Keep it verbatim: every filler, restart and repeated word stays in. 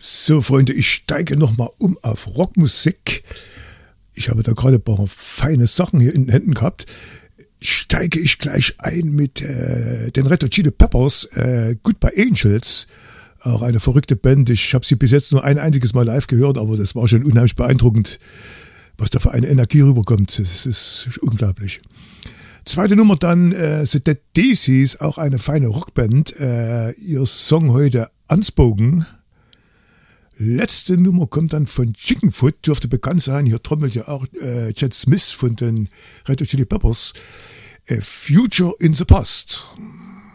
So, Freunde, ich steige nochmal um auf Rockmusik. Ich habe da gerade ein paar feine Sachen hier in den Händen gehabt. Steige ich gleich ein mit äh, den Red Hot Chili Peppers, äh, Goodbye Angels. Auch eine verrückte Band. Ich habe sie bis jetzt nur ein einziges Mal live gehört, aber das war schon unheimlich beeindruckend, was da für eine Energie rüberkommt. Das ist unglaublich. Zweite Nummer dann äh, The Dead Daisies, auch eine feine Rockband. Äh, ihr Song heute Unspoken. Letzte Nummer kommt dann von Chickenfoot, dürfte bekannt sein. Hier trommelt ja auch äh, Chad Smith von den Red Hot Chili Peppers. A Future in the Past.